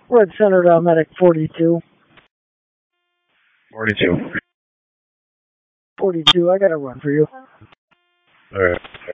Red Center Medic 42. 42. 42, I got a run for you. Alright.